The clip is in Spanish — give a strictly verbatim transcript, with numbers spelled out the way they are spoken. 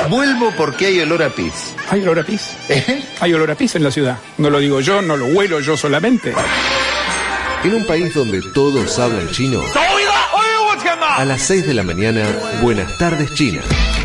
Vuelvo porque hay olor a pis. ¿Hay olor a pis? ¿Eh? Hay olor a pis en la ciudad. No lo digo yo, no lo huelo yo solamente. En un país donde todos hablan chino, a las seis de la mañana, Buenas tardes China.